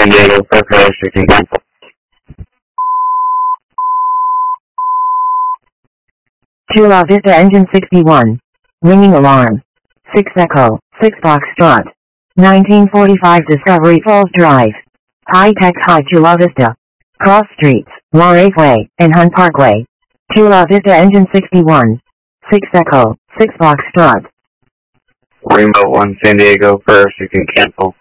San Diego for first, you can cancel. Chula Vista Engine 61. Ringing alarm. 6 Echo, 6 Foxtrot. 1945 Discovery Falls Drive. High-Tech High Chula Vista. Cross Streets, Warave Way, and Hunt Parkway. Chula Vista Engine 61. 6 Echo, 6 Foxtrot. Rainbow 1 San Diego first, you can cancel.